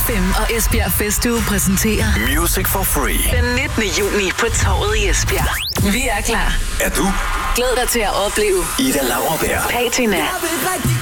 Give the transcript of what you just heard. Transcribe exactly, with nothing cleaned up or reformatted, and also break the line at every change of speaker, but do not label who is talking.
F M og Esbjerg Festuge præsenterer
Music for Free
den nittende juni på Torvet i Esbjerg. Vi er klar.
Er du?
Glæd dig til at opleve
Ida Lauerberg,
Patina,